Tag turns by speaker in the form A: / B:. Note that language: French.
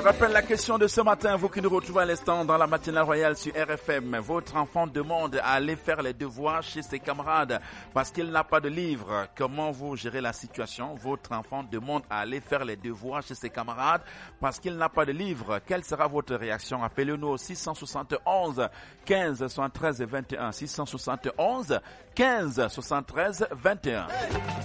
A: rappelle la question de ce matin, vous qui nous retrouvez à l'instant dans la matinale royale sur RFM. Votre enfant demande à aller faire les devoirs chez ses camarades parce qu'il n'a pas de livre. Comment vous gérez la situation? Votre enfant demande à aller faire les devoirs chez ses camarades parce qu'il n'a pas de livre. Quelle sera votre réaction? Appelez-nous au 671 15 73 21. 671 15 73 21.